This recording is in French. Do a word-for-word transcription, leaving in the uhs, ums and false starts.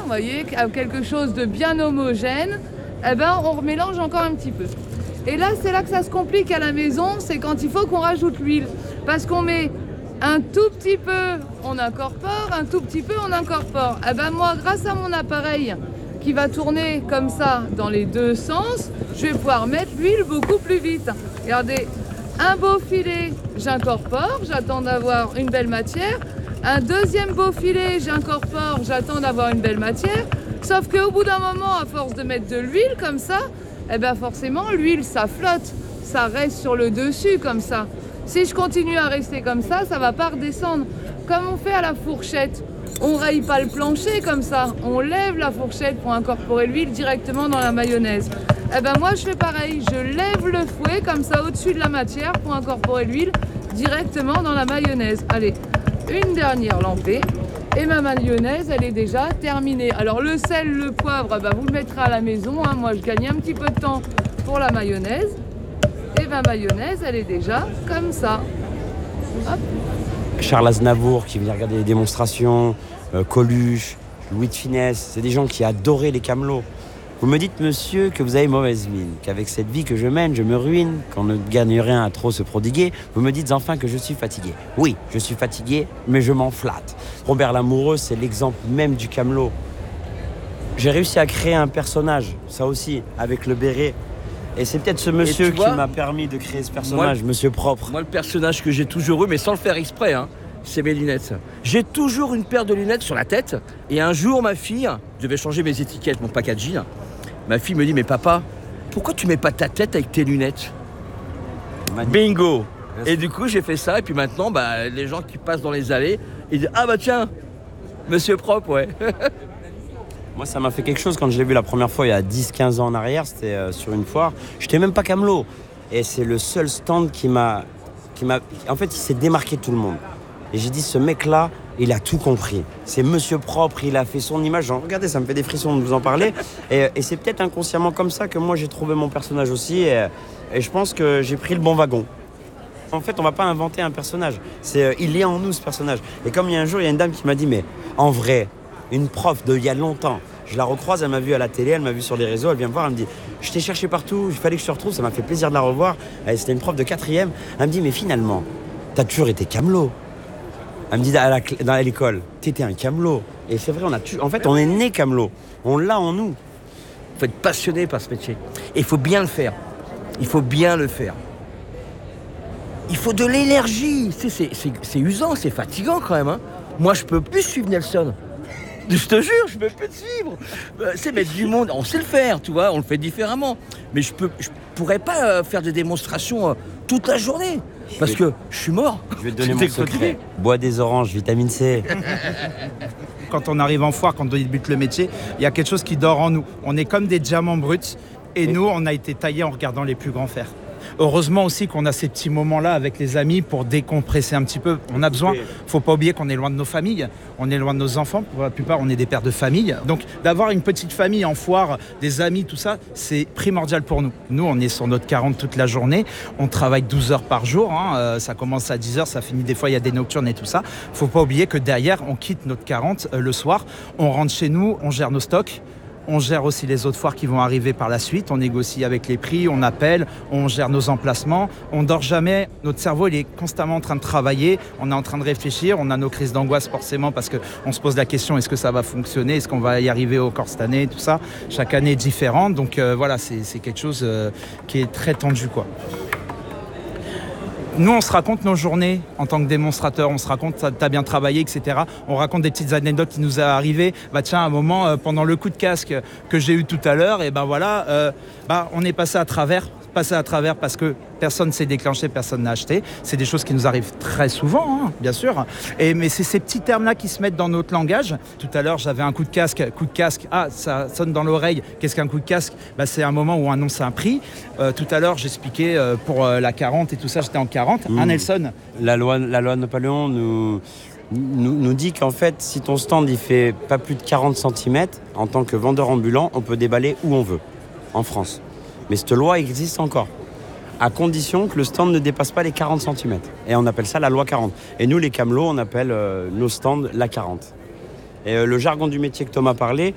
vous voyez, quelque chose de bien homogène, eh ben, on remélange encore un petit peu. Et là, c'est là que ça se complique à la maison, c'est quand il faut qu'on rajoute l'huile. Parce qu'on met un tout petit peu, on incorpore, un tout petit peu, on incorpore. Eh ben moi, grâce à mon appareil qui va tourner comme ça dans les deux sens, je vais pouvoir mettre l'huile beaucoup plus vite. Regardez, un beau filet, j'incorpore, j'attends d'avoir une belle matière. Un deuxième beau filet, j'incorpore, j'attends d'avoir une belle matière. Sauf qu'au bout d'un moment, à force de mettre de l'huile comme ça, eh ben forcément, l'huile, ça flotte, ça reste sur le dessus comme ça. Si je continue à rester comme ça, ça va pas redescendre. Comme on fait à la fourchette, on raye pas le plancher comme ça, on lève la fourchette pour incorporer l'huile directement dans la mayonnaise. Eh ben moi, je fais pareil, je lève le fouet comme ça au-dessus de la matière pour incorporer l'huile directement dans la mayonnaise. Allez, une dernière lampée. Et ma mayonnaise, elle est déjà terminée. Alors le sel, le poivre, bah, vous le mettrez à la maison. Hein. Moi, je gagne un petit peu de temps pour la mayonnaise. Et ma mayonnaise, elle est déjà comme ça. Hop. Charles Aznavour qui vient regarder les démonstrations, euh, Coluche, Louis de Funès, c'est des gens qui adoraient les camelots. Vous me dites, monsieur, que vous avez mauvaise mine, qu'avec cette vie que je mène, je me ruine, qu'on ne gagne rien à trop se prodiguer. Vous me dites enfin que je suis fatigué. Oui, je suis fatigué, mais je m'en flatte. Robert Lamoureux, c'est l'exemple même du camelot. J'ai réussi à créer un personnage, ça aussi, avec le béret. Et c'est peut-être ce monsieur qui m'a permis de créer ce personnage, moi, monsieur propre. Moi, le personnage que j'ai toujours eu, mais sans le faire exprès, hein, c'est mes lunettes. J'ai toujours une paire de lunettes sur la tête. Et un jour, ma fille, je devais changer mes étiquettes, mon packaging. Ma fille me dit, mais papa, pourquoi tu mets pas ta tête avec tes lunettes? Bingo. Et du coup, j'ai fait ça. Et puis maintenant, bah, les gens qui passent dans les allées, ils disent, ah bah tiens, monsieur propre, ouais. Moi, ça m'a fait quelque chose quand je l'ai vu la première fois, il y a dix quinze ans en arrière, c'était euh, sur une foire. J'étais même pas camelot. Et c'est le seul stand qui m'a, qui m'a... En fait, il s'est démarqué de tout le monde. Et j'ai dit, ce mec-là, il a tout compris. C'est monsieur propre, il a fait son image. Genre, regardez, ça me fait des frissons de vous en parler. Et, et c'est peut-être inconsciemment comme ça que moi, j'ai trouvé mon personnage aussi. Et, et je pense que j'ai pris le bon wagon. En fait, on va pas inventer un personnage. C'est, euh, il est en nous, ce personnage. Et comme il y a un jour, il y a une dame qui m'a dit, mais en vrai, une prof d'il y a longtemps, je la recroise, elle m'a vu à la télé, elle m'a vu sur les réseaux, elle vient me voir, elle me dit, je t'ai cherché partout, il fallait que je te retrouve, ça m'a fait plaisir de la revoir. Et c'était une prof de quatrième. Elle me dit, mais finalement, t'as toujours été camelot. Elle me dit à, la, à l'école, t'étais un camelot. Et c'est vrai, on a tu, en fait, on est né camelot. On l'a en nous. Il faut être passionné par ce métier. Et il faut bien le faire. Il faut bien le faire. Il faut de l'énergie. C'est, c'est, c'est, c'est usant, c'est fatigant quand même. Hein. Moi, je peux plus suivre Nelson. Je te jure, je peux plus te suivre. Euh, c'est mettre du monde, on sait le faire, tu vois, on le fait différemment. Mais je peux, je pourrais pas euh, faire des démonstrations euh, toute la journée. Parce que je suis mort. Je vais te donner mon secret. Bois des oranges, vitamine C. Quand on arrive en foire, quand on débute le métier, il y a quelque chose qui dort en nous. On est comme des diamants bruts. Et, et nous, on a été taillés en regardant les plus grands fers. Heureusement aussi qu'on a ces petits moments-là avec les amis pour décompresser un petit peu. On a besoin, faut pas oublier qu'on est loin de nos familles, on est loin de nos enfants, pour la plupart on est des pères de famille. Donc d'avoir une petite famille en foire, des amis, tout ça, c'est primordial pour nous. Nous on est sur notre quarante toute la journée, on travaille douze heures par jour, hein. euh, ça commence à dix heures, ça finit des fois, il y a des nocturnes et tout ça. Faut pas oublier que derrière on quitte notre quarante euh, le soir, on rentre chez nous, on gère nos stocks. On gère aussi les autres foires qui vont arriver par la suite. On négocie avec les prix, on appelle, on gère nos emplacements. On dort jamais. Notre cerveau, il est constamment en train de travailler. On est en train de réfléchir. On a nos crises d'angoisse forcément parce qu'on se pose la question, est-ce que ça va fonctionner? Est-ce qu'on va y arriver au corps cette année? Tout ça. Chaque année est différente. Donc euh, voilà, c'est, c'est quelque chose euh, qui est très tendu, quoi. Nous, on se raconte nos journées en tant que démonstrateur, on se raconte, t'as bien travaillé, et cetera. On raconte des petites anecdotes qui nous est arrivées. Bah tiens, à un moment, euh, pendant le coup de casque que j'ai eu tout à l'heure, et ben voilà, euh, bah on est passé à travers, passé à travers parce que personne ne s'est déclenché, personne n'a acheté. C'est des choses qui nous arrivent très souvent, hein, bien sûr. Et, mais c'est ces petits termes-là qui se mettent dans notre langage. Tout à l'heure, j'avais un coup de casque, coup de casque. Ah, ça sonne dans l'oreille. Qu'est-ce qu'un coup de casque? Bah, c'est un moment où on annonce un prix. Euh, tout à l'heure, j'expliquais euh, pour euh, la quarante et tout ça, j'étais en quarante. Mmh. Un Nelson. La loi, la loi Napoléon nous, nous, nous dit qu'en fait, si ton stand il fait pas plus de quarante centimètres, en tant que vendeur ambulant, on peut déballer où on veut, en France. Mais cette loi existe encore, à condition que le stand ne dépasse pas les quarante centimètres. Et on appelle ça la loi quarante. Et nous, les camelots, on appelle euh, nos stands la quarante. Et euh, le jargon du métier que Thomas parlait,